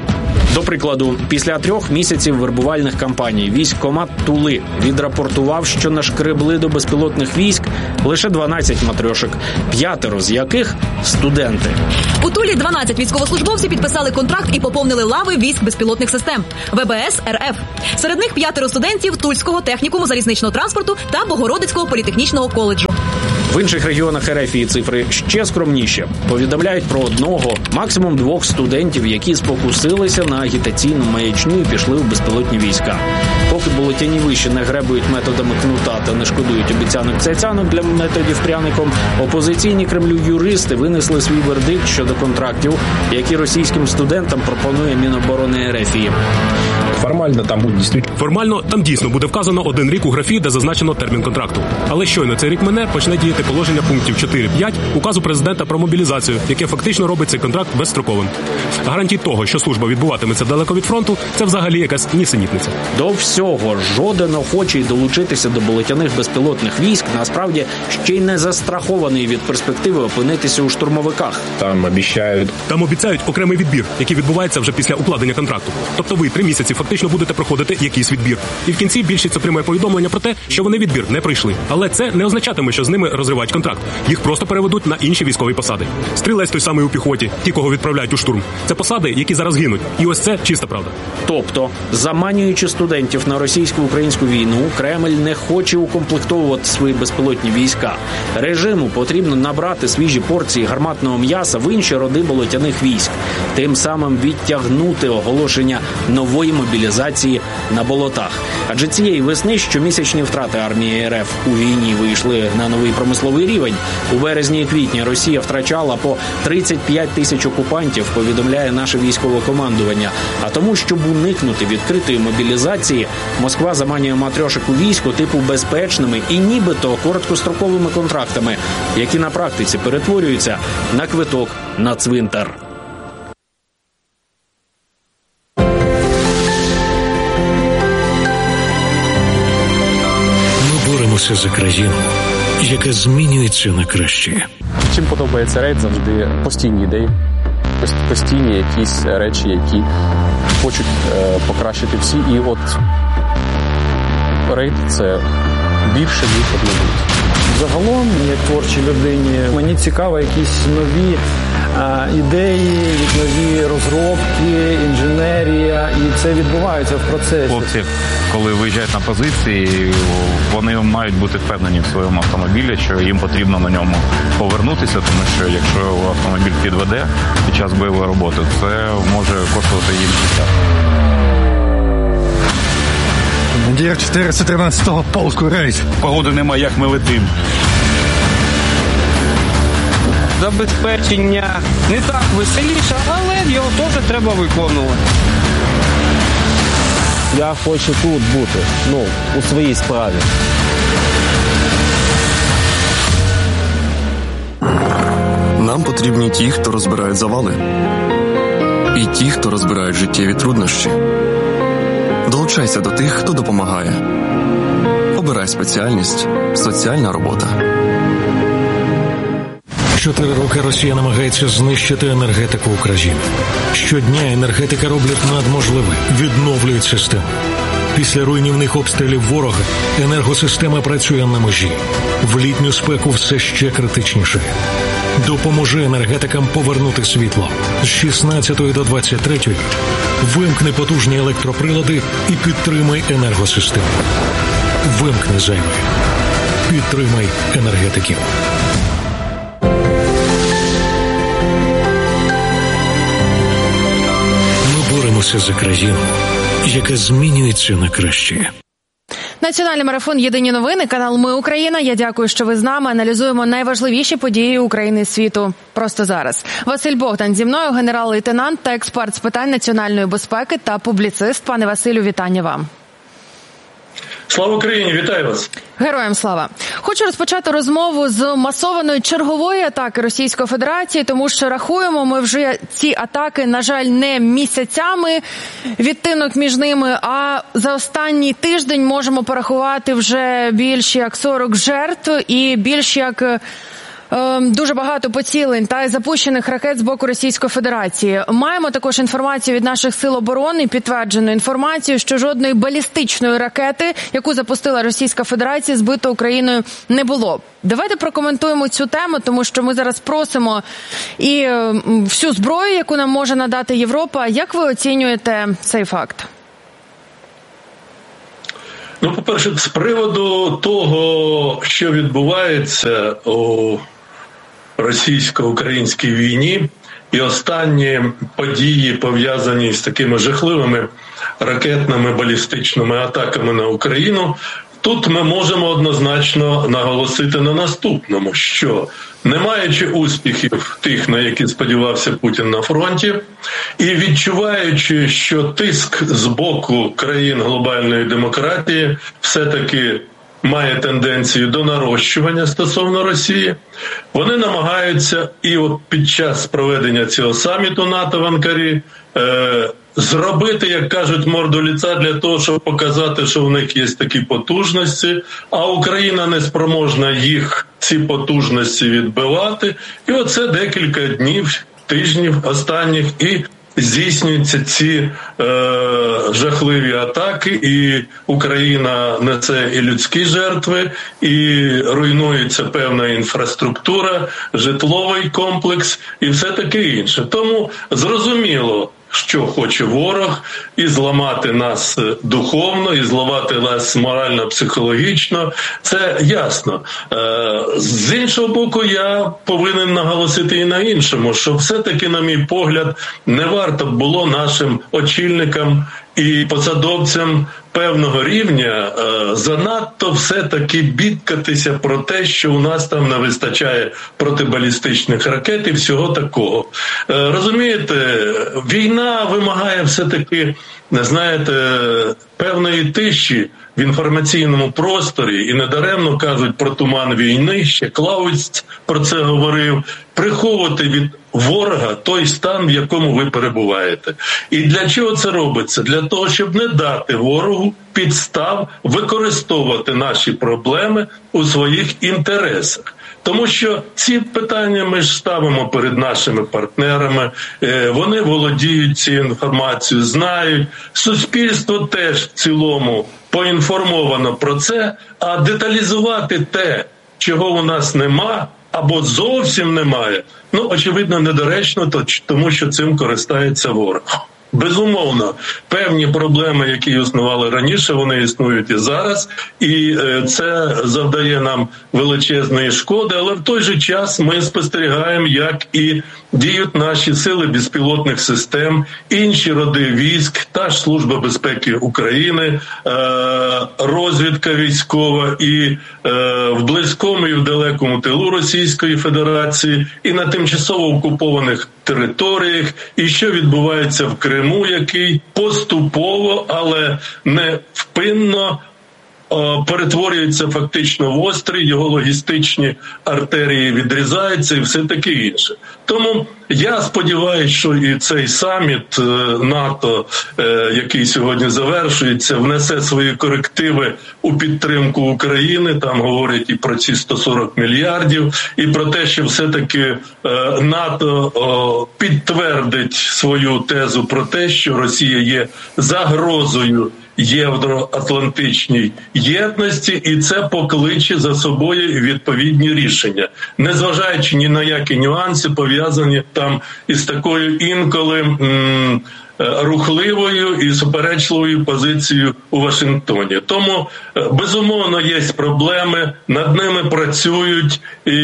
До прикладу, після трьох місяців вербувальних кампаній військкомат Тули відрапортував, що нашкребли до безпілотних військ лише дванадцять матрьошок, п'ятеро з яких – студенти. У Тулі дванадцять військовослужбовців підписали контракт і поповнили лави військ безпілотних систем – ве бе ес ер еф. Серед них п'ятеро студентів Тульського технікуму залізничного транспорту та Богородицького політехнічного коледжу. В інших регіонах ер еф і цифри ще скромніші. Повідомляють про одного, максимум двох студентів, які спокусилися на агітаційну маячню і пішли у безпілотні війська. Поки болотяні виші не гребують методами кнута та не шкодують обіцянок-цяцянок для методів пряником, опозиційні Кремлю юристи винесли свій вердикт щодо контрактів, які російським студентам пропонує Міноборони ер еф і. Формально там буде дійсно... Формально там дійсно буде вказано один рік у графі, де зазначено термін контракту. Але щойно цей рік мине, почне діяти положення пунктів чотири-п'ять указу президента про мобілізацію, яке фактично робить цей контракт безстроковим. Гарантій того, що служба відбуватиметься далеко від фронту, це взагалі якась нісенітниця. До всього, жоден охочий долучитися до болотяних безпілотних військ насправді ще й не застрахований від перспективи опинитися у штурмовиках. Там обіцяють... Там обіцяють окремий відбір, який відбувається вже після укладення контракту. Тобто ви три місяці фактично будете проходити якийсь відбір. І в кінці більшість отримує повідомлення про те, що вони відбір не пройшли. Але це не означатиме, що з ними розривають контракт. Їх просто переведуть на інші військові посади. Стрілець той самий у піхоті, ті, кого відправляють у штурм. Це посади, які зараз гинуть. І ось це чиста правда. Тобто, заманюючи студентів на російсько-українську війну, Кремль не хоче укомплектовувати свої безпілотні війська. Режиму потрібно набрати свіжі порції гарматного м'яса в інші роди болотяних військ. Тим самим відтягнути оголошення нової мобілізації на болотах. Адже цієї весни щомісячні втрати армії ер еф у війні вийшли на новий промисловий рівень. У березні і квітні Росія втрачала по тридцять п'ять тисяч окупантів, повідомляє наше військове командування. А тому, щоб уникнути відкритої мобілізації, Москва заманює матрьошок у військо типу безпечними і нібито короткостроковими контрактами, які на практиці перетворюються на квиток на цвинтар. Боремося за країну, яка змінюється на краще. Чим подобається рейд, завжди постійні ідеї, постійні якісь речі, які хочуть е, покращити всі. І от рейд – це більше, ніж однобудь. Загалом, як творчій людині, мені цікаво якісь нові а, ідеї, нові розробки, інженерія, і це відбувається в процесі. Хлопці, коли виїжджають на позиції, вони мають бути впевнені в своєму автомобілі, що їм потрібно на ньому повернутися, тому що якщо автомобіль підведе під час бойової роботи, це може коштувати їм життя. Командир чотириста тринадцятого полку рейс. Погоди немає, як ми летимо. Забезпечення не так веселіше, але його теж треба виконувати. Я хочу тут бути, ну, у своїй справі. Нам потрібні ті, хто розбирають завали. І ті, хто розбирають життєві труднощі. Долучайся до тих, хто допомагає. Обирай спеціальність «Соціальна робота». Чотири роки Росія намагається знищити енергетику України. Щодня енергетика роблять надможливе, відновлюють систему. Після руйнівних обстрілів ворога енергосистема працює на межі. В літню спеку все ще критичніше. Допоможи енергетикам повернути світло. З шістнадцятої до двадцять третьої вимкни потужні електроприлади і підтримай енергосистему. Вимкни зайве. Підтримай енергетиків. Ми боремося за країну, яка змінюється на краще. Національний марафон «Єдині новини», канал «Ми Україна». Я дякую, що ви з нами. Аналізуємо найважливіші події України і світу. Просто зараз. Василь Богдан зі мною, генерал-лейтенант та експерт з питань національної безпеки та публіцист. Пане Василю, вітання вам. Слава Україні! Вітаю вас! Героям слава! Хочу розпочати розмову з масованої чергової атаки Російської Федерації, тому що рахуємо ми вже ці атаки, на жаль, не місяцями, відтинок між ними, а за останній тиждень можемо порахувати вже більш як сорок жертв і більш як дуже багато поцілень та запущених ракет з боку Російської Федерації. Маємо також інформацію від наших сил оборони, підтверджену інформацію, що жодної балістичної ракети, яку запустила Російська Федерація, збито Україною не було. Давайте прокоментуємо цю тему, тому що ми зараз просимо і всю зброю, яку нам може надати Європа. Як ви оцінюєте цей факт? Ну, по-перше, з приводу того, що відбувається у російсько-українській війні, і останні події, пов'язані з такими жахливими ракетними балістичними атаками на Україну, тут ми можемо однозначно наголосити на наступному, що не маючи успіхів тих, на які сподівався Путін на фронті, і відчуваючи, що тиск з боку країн глобальної демократії все-таки має тенденцію до нарощування стосовно Росії, вони намагаються і от під час проведення цього саміту НАТО в Анкарі е- зробити, як кажуть, морду ліца для того, щоб показати, що в них є такі потужності, а Україна не спроможна їх, ці потужності, відбивати. І оце декілька днів, тижнів останніх і здійснюються ці е, жахливі атаки, і Україна несе і людські жертви, і руйнується певна інфраструктура, житловий комплекс і все таке інше. Тому зрозуміло, що хоче ворог, і зламати нас духовно, і зламати нас морально-психологічно, це ясно. З іншого боку, я повинен наголосити і на іншому, що все-таки, на мій погляд, не варто було нашим очільникам і посадовцям певного рівня занадто все-таки бідкатися про те, що у нас там не вистачає протибалістичних ракет і всього такого. Розумієте, війна вимагає все-таки, знаєте, певної тиші в інформаційному просторі, і недаремно кажуть про туман війни, ще Клауц про це говорив, приховувати від ворога той стан, в якому ви перебуваєте. І для чого це робиться? Для того, щоб не дати ворогу підстав використовувати наші проблеми у своїх інтересах. Тому що ці питання ми ж ставимо перед нашими партнерами, вони володіють цією інформацією, знають. Суспільство теж в цілому поінформовано про це, а деталізувати те, чого у нас нема, або зовсім немає, ну, очевидно, недоречно, тому що цим користається ворог. Безумовно, певні проблеми, які існували раніше, вони існують і зараз, і це завдає нам величезної шкоди, але в той же час ми спостерігаємо, як і діють наші сили безпілотних систем, інші роди військ, та ж Служба безпеки України, розвідка військова і в близькому і в далекому тилу Російської Федерації, і на тимчасово окупованих територіях, і що відбувається в Криму, який поступово, але невпинно перетворюється фактично в острів, його логістичні артерії відрізаються і все таке інше. Тому я сподіваюся, що і цей саміт НАТО, який сьогодні завершується, внесе свої корективи у підтримку України. Там говорять і про ці сто сорок мільярдів, і про те, що все-таки НАТО підтвердить свою тезу про те, що Росія є загрозою євроатлантичній єдності, і це покличе за собою відповідні рішення, незважаючи ні на які нюанси, пов'язані там із такою інколи м- рухливою і суперечливою позицією у Вашингтоні. Тому, безумовно, є проблеми, над ними працюють,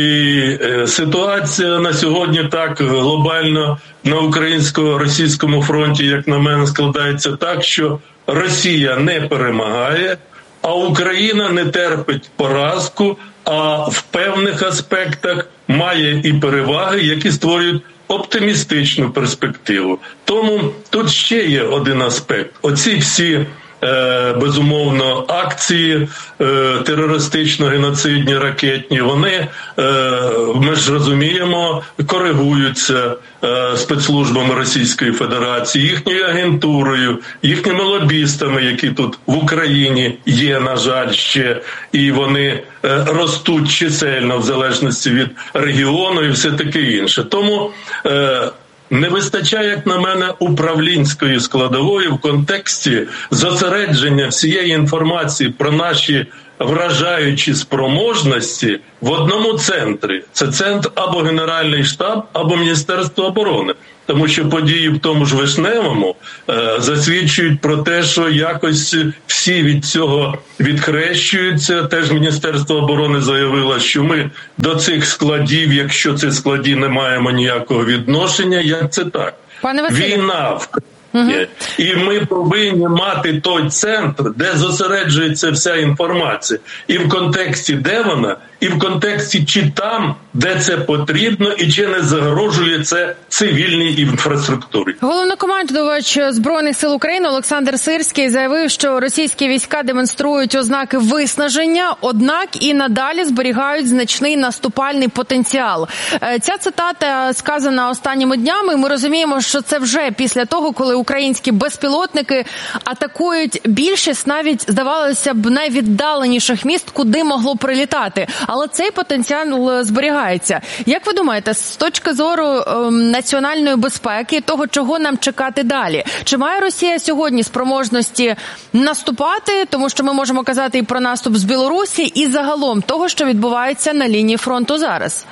і ситуація на сьогодні так глобально на українсько-російському фронті, як на мене, складається так, що Росія не перемагає, а Україна не терпить поразку, а в певних аспектах має і переваги, які створюють оптимістичну перспективу. Тому тут ще є один аспект. Оці всі, е, безумовно, акції е, терористично-геноцидні, ракетні, вони, е, ми ж розуміємо, коригуються е, спецслужбами Російської Федерації, їхньою агентурою, їхніми лобістами, які тут в Україні є, на жаль, ще, і вони е, ростуть чисельно в залежності від регіону і все таке інше. Тому е, не вистачає, як на мене, управлінської складової в контексті зосередження всієї інформації про наші вражаючі спроможності в одному центрі. Це центр або Генеральний штаб, або Міністерство оборони. Тому що події в тому ж Вишневому е, засвідчують про те, що якось всі від цього відхрещуються. Теж Міністерство оборони заявило, що ми до цих складів, якщо ці складі не маємо ніякого відношення, як це так? Пане Василю. Війна в Угу. І ми повинні мати той центр, де зосереджується вся інформація. І в контексті, де вона, і в контексті, чи там, де це потрібно, і чи не загрожує це цивільній інфраструктурі. Головнокомандувач Збройних сил України Олександр Сирський заявив, що російські війська демонструють ознаки виснаження, однак і надалі зберігають значний наступальний потенціал. Ця цитата сказана останніми днями. Ми розуміємо, що це вже після того, коли українські безпілотники атакують більшість навіть, здавалося б, найвіддаленіших міст, куди могло прилітати. Але цей потенціал зберігається. Як ви думаєте, з точки зору е, національної безпеки, того, чого нам чекати далі? Чи має Росія сьогодні спроможності наступати, тому що ми можемо казати і про наступ з Білорусі, і загалом того, що відбувається на лінії фронту зараз?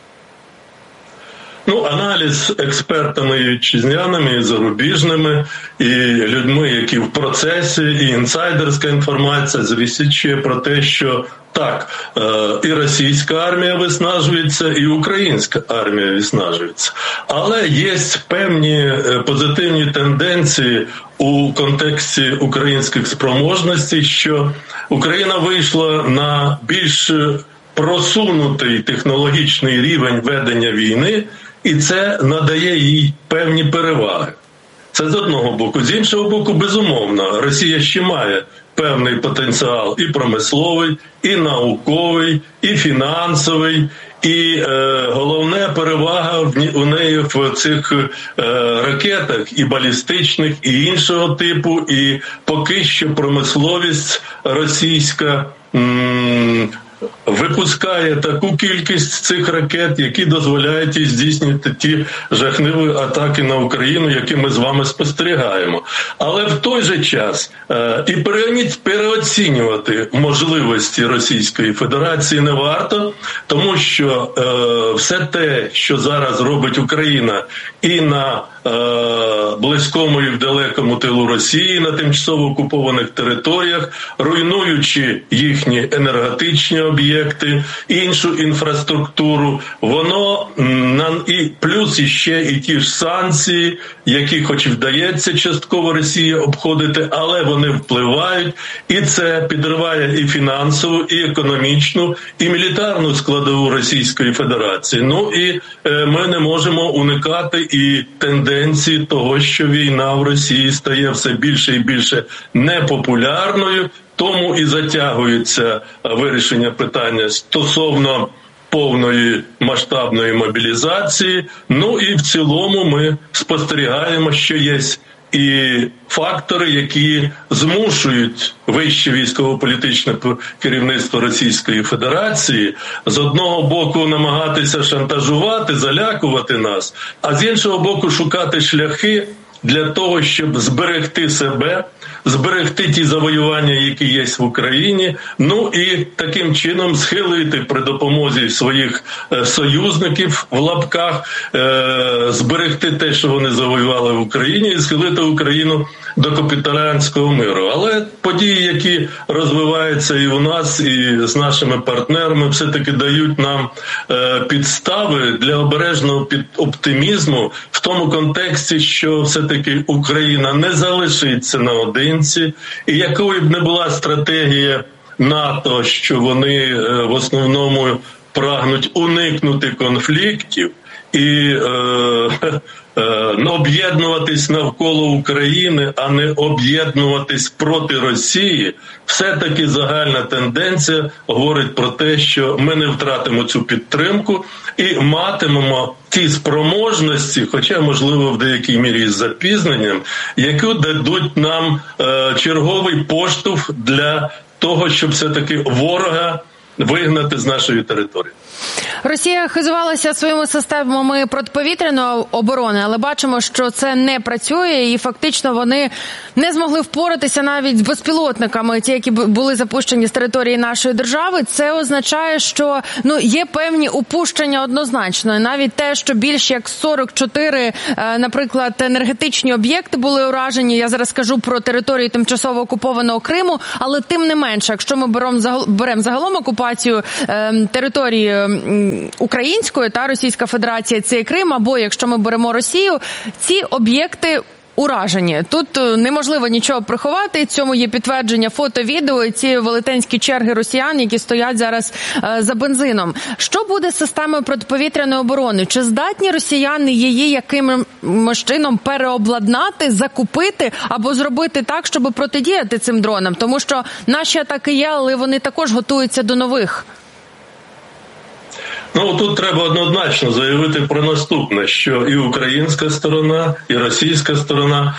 Ну, аналіз експертами і вітчизняними, і зарубіжними, і людьми, які в процесі, і інсайдерська інформація засвідчує про те, що так, і російська армія виснажується, і українська армія виснажується. Але є певні позитивні тенденції у контексті українських спроможностей, що Україна вийшла на більш просунутий технологічний рівень ведення війни, і це надає їй певні переваги. Це з одного боку. З іншого боку, безумовно, Росія ще має певний потенціал і промисловий, і науковий, і фінансовий, і е, головне перевага в, у неї в цих е, ракетах і балістичних, і іншого типу, і поки що промисловість російська м- випускає таку кількість цих ракет, які дозволяють їй здійснювати ті жахливі атаки на Україну, які ми з вами спостерігаємо. Але в той же час е, і переоцінювати можливості Російської Федерації не варто, тому що е, все те, що зараз робить Україна і на е, близькому і в далекому тилу Росії, на тимчасово окупованих територіях, руйнуючи їхні енергетичні об'єкти, іншу інфраструктуру, воно і плюс іще і ті ж санкції, які хоч вдається частково Росії обходити, але вони впливають, і це підриває і фінансову, і економічну, і мілітарну складову Російської Федерації. Ну і е, ми не можемо уникати і тенденції того, що війна в Росії стає все більше і більше непопулярною, тому і затягується вирішення питання стосовно повної масштабної мобілізації. Ну і в цілому ми спостерігаємо, що є і фактори, які змушують вище військово-політичне керівництво Російської Федерації з одного боку намагатися шантажувати, залякувати нас, а з іншого боку шукати шляхи для того, щоб зберегти себе, зберегти ті завоювання, які є в Україні, ну і таким чином схилити при допомозі своїх союзників в лапках, зберегти те, що вони завоювали в Україні, і схилити Україну до капітулянтського миру. Але події, які розвиваються і у нас, і з нашими партнерами, все-таки дають нам підстави для обережного оптимізму в тому контексті, що все-таки Україна не залишиться наодинці, і якою б не була стратегія НАТО, що вони в основному прагнуть уникнути конфліктів і е, е, об'єднуватись навколо України, а не об'єднуватись проти Росії, все-таки загальна тенденція говорить про те, що ми не втратимо цю підтримку і матимемо ті спроможності, хоча, можливо, в деякій мірі з запізненням, які дадуть нам е, черговий поштовх для того, щоб все-таки ворога вигнати з нашої території. Росія хизувалася своїми системами протиповітряної оборони, але бачимо, що це не працює, і фактично вони не змогли впоратися навіть з безпілотниками, ті, які були запущені з території нашої держави. Це означає, що ну є певні упущення однозначно. Навіть те, що більш як сорок чотири, наприклад, енергетичні об'єкти були уражені. Я зараз кажу про територію тимчасово окупованого Криму, але тим не менше, якщо ми беремо беремо загалом окупацію е, території української та Російська Федерація – це Крим, або якщо ми беремо Росію, ці об'єкти уражені. Тут неможливо нічого приховати, цьому є підтвердження фото, відео і ці велетенські черги росіян, які стоять зараз е, за бензином. Що буде з системою протиповітряної оборони? Чи здатні росіяни її якимось чином переобладнати, закупити або зробити так, щоб протидіяти цим дронам? Тому що наші атаки є, але вони також готуються до нових. Ну, тут треба однозначно заявити про наступне, що і українська сторона, і російська сторона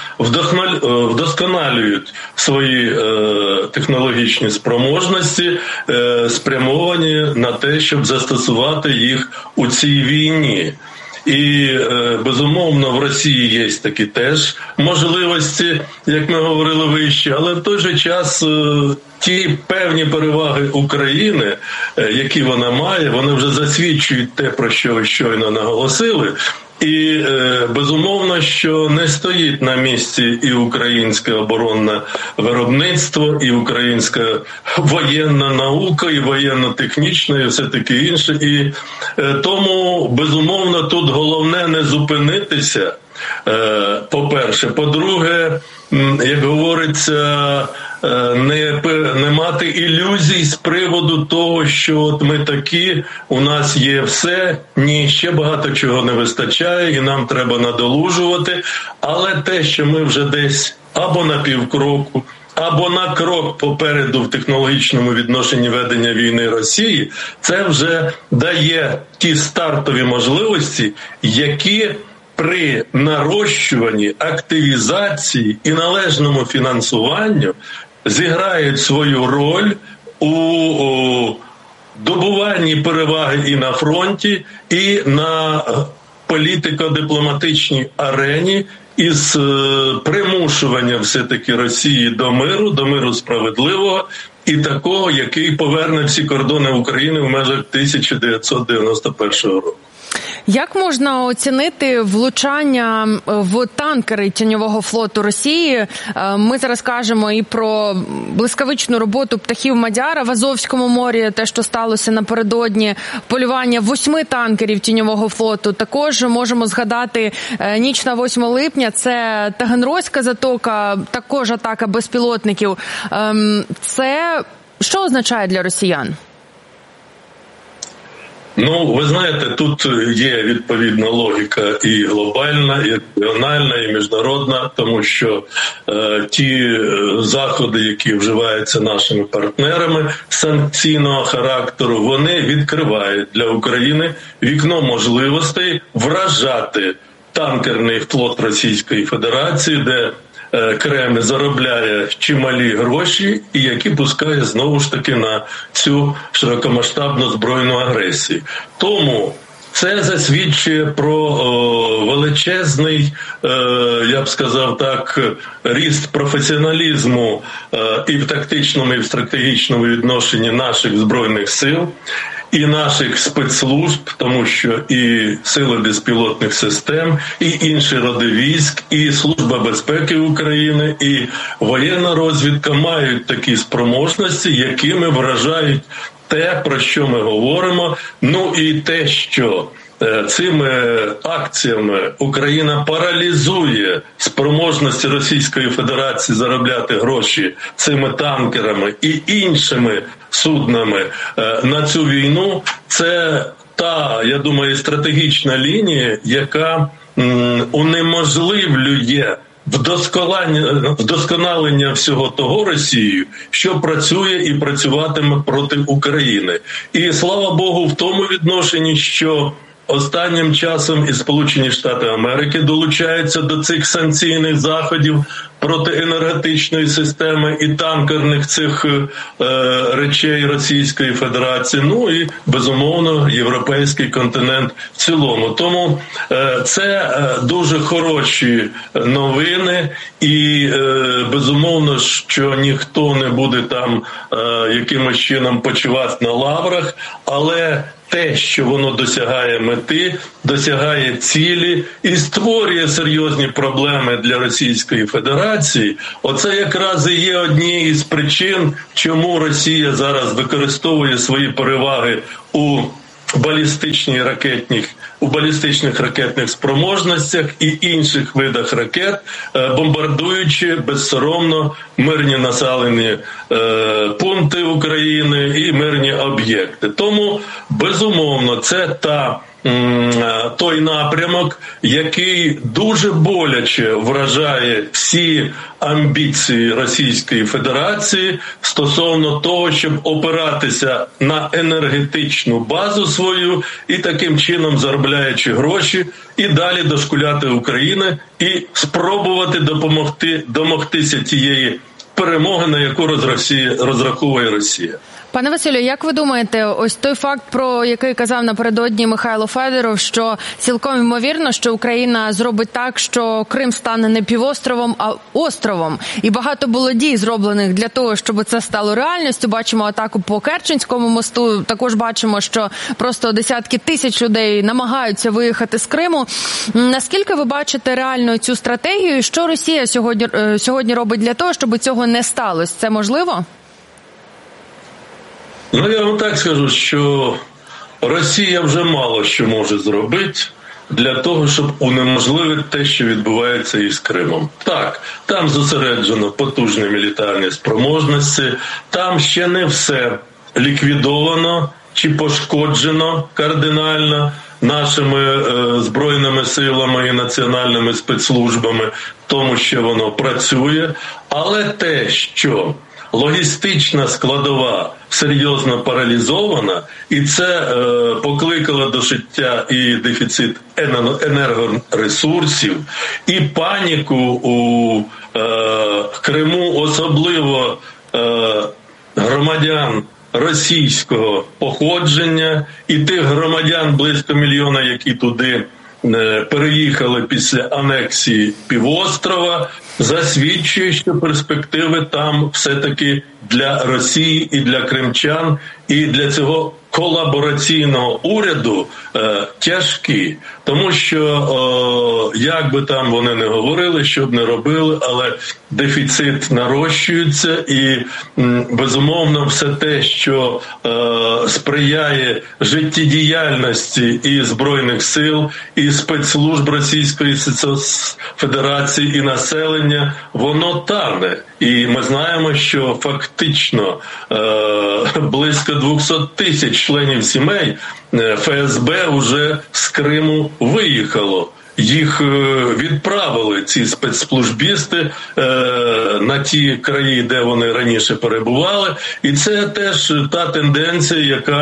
вдосконалюють свої е, технологічні спроможності, е, спрямовані на те, щоб застосувати їх у цій війні. І, е, безумовно, в Росії є такі теж можливості, як ми говорили вище, але в той же час е, ті певні переваги України, е, які вона має, вони вже засвідчують те, про що ви щойно наголосили. І, е, безумовно, що не стоїть на місці і українське оборонне виробництво, і українська воєнна наука, і воєнно-технічна, і все таке інше. І е, тому, безумовно, тут головне не зупинитися, е, по-перше. По-друге, як говориться, не, не мати ілюзій з приводу того, що от ми такі, у нас є все, ні, ще багато чого не вистачає, і нам треба надолужувати. Але те, що ми вже десь або на півкроку, або на крок попереду в технологічному відношенні ведення війни Росії, це вже дає ті стартові можливості, які при нарощуванні, активізації і належному фінансуванню зіграють свою роль у, у добуванні переваги і на фронті, і на політико-дипломатичній арені із примушуванням все-таки Росії до миру, до миру справедливого і такого, який поверне всі кордони України в межах тисяча дев'ятсот дев'яносто першого року. Як можна оцінити влучання в танкери тіньового флоту Росії? Ми зараз кажемо і про блискавичну роботу птахів Мадяра в Азовському морі, те, що сталося напередодні, полювання восьми танкерів тіньового флоту. Також можемо згадати ніч на восьме липня, це Таганрозька затока, також атака безпілотників. Це що означає для росіян? Ну, ви знаєте, тут є відповідна логіка і глобальна, і регіональна, і міжнародна, тому що е, ті заходи, які вживаються нашими партнерами санкційного характеру, вони відкривають для України вікно можливостей вражати танкерний флот Російської Федерації, де Кремль заробляє чималі гроші і які пускає знову ж таки на цю широкомасштабну збройну агресію. Тому Це засвідчує про о, величезний, е, я б сказав так, ріст професіоналізму е, і в тактичному, і в стратегічному відношенні наших Збройних сил, і наших спецслужб, тому що і Сили безпілотних систем, і інші роди військ, і Служба безпеки України, і воєнна розвідка мають такі спроможності, якими вражають те, про що ми говоримо, ну і те, що цими акціями Україна паралізує спроможності Російської Федерації заробляти гроші цими танкерами і іншими суднами на цю війну. Це та, я думаю, стратегічна лінія, яка унеможливлює вдосконалення всього того Росією, що працює і працюватиме проти України. І слава Богу в тому відношенні, що останнім часом і Сполучені Штати Америки долучаються до цих санкційних заходів проти енергетичної системи і танкерних цих е, речей Російської Федерації, ну і, безумовно, європейський континент в цілому. Тому е, це е, дуже хороші новини і, е, безумовно, що ніхто не буде там е, якимось чином почивати на лаврах, але те, що воно досягає мети, досягає цілі і створює серйозні проблеми для Російської Федерації, оце якраз і є однією з причин, чому Росія зараз використовує свої переваги у балістичній ракетних, у балістичних ракетних спроможностях і інших видах ракет, бомбардуючи безсоромно мирні населені е, пункти України і мирні об'єкти. Тому, безумовно, це та той напрямок, який дуже боляче вражає всі амбіції Російської Федерації стосовно того, щоб опиратися на енергетичну базу свою і таким чином, заробляючи гроші, і далі дошкуляти України і спробувати допомогти домогтися тієї перемоги, на яку розраховує Росія. Пане Василю, як ви думаєте, ось той факт, про який казав напередодні Михайло Федоров, що цілком ймовірно, що Україна зробить так, що Крим стане не півостровом, а островом. І багато було дій зроблених для того, щоб це стало реальністю. Бачимо атаку по Керченському мосту, також бачимо, що просто десятки тисяч людей намагаються виїхати з Криму. Наскільки ви бачите реально цю стратегію? Що Росія сьогодні, сьогодні робить для того, щоб цього не сталося? Це можливо? Ну, я вам так скажу, що Росія вже мало що може зробити для того, щоб унеможливити те, що відбувається із Кримом. Так, там зосереджено потужні мілітарні спроможності, там ще не все ліквідовано чи пошкоджено кардинально нашими е, збройними силами і національними спецслужбами, тому що воно працює, але те, що логістична складова серйозно паралізована, і це е, покликало до життя і дефіцит енергоресурсів, і паніку у е, Криму, особливо е, громадян російського походження і тих громадян близько мільйона, які туди переїхали після анексії півострова, засвідчує, що перспективи там все-таки для Росії і для кримчан, і для цього колабораційного уряду е, тяжкі. Тому що, е, як би там вони не говорили, що б не робили, але дефіцит нарощується і, м, безумовно, все те, що е, сприяє життєдіяльності і Збройних сил, і спецслужб Російської Федерації, і населення, воно тане. І ми знаємо, що фактично е, близько двісті тисяч членів сімей Ф С Б вже з Криму виїхало. Їх відправили, ці спецслужбісти, на ті краї, де вони раніше перебували. І це теж та тенденція, яка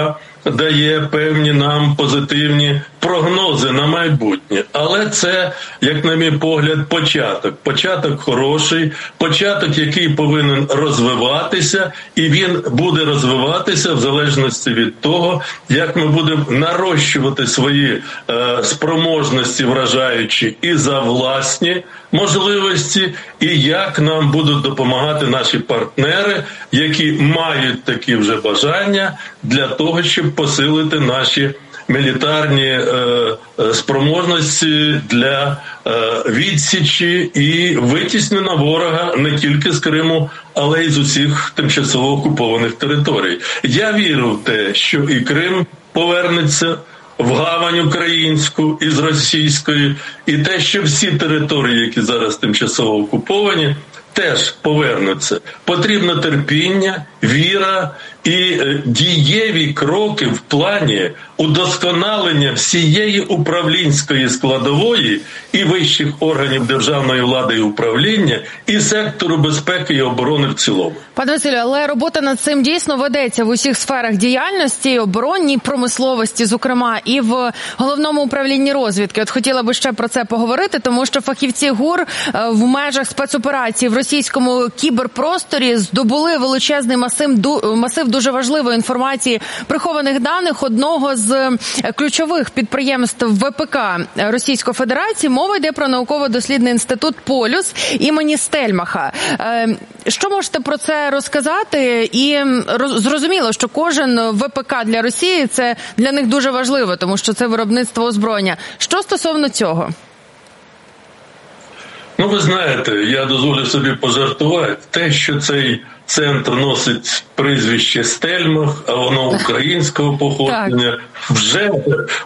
дає певні нам позитивні прогнози на майбутнє. Але це, як на мій погляд, початок. Початок хороший, початок, який повинен розвиватися, і він буде розвиватися в залежності від того, як ми будемо нарощувати свої е, спроможності, вражаючі і за власні можливості, і як нам будуть допомагати наші партнери, які мають такі вже бажання для того, щоб посилити наші мілітарні е, е, спроможності для е, відсічі і витіснення ворога не тільки з Криму, але й з усіх тимчасово окупованих територій. Я вірю в те, що і Крим повернеться в гавань українську із російської, і те, що всі території, які зараз тимчасово окуповані, теж повернуться. Потрібно терпіння, віра і е, дієві кроки в плані удосконалення всієї управлінської складової і вищих органів державної влади і управління, і сектору безпеки і оборони в цілому. Пане Василю, але робота над цим дійсно ведеться в усіх сферах діяльності, оборонній промисловості, зокрема, і в головному управлінні розвідки. От хотіла би ще про це поговорити, тому що фахівці ГУР в межах спецоперації в російському кіберпросторі здобули величезний масив, масив дуже важливої інформації, прихованих даних одного з ключових підприємств ВПК Російської Федерації. Мова йде про науково-дослідний інститут «Полюс» імені Стельмаха. Що можете про це розказати? І зрозуміло, що кожен ВПК для Росії – це для них дуже важливо, тому що це виробництво озброєння. Що стосовно цього? Ну, ви знаєте, я дозволю собі пожартувати. Те, що цей центр носить прізвище Стельмах, а воно українського походження, вже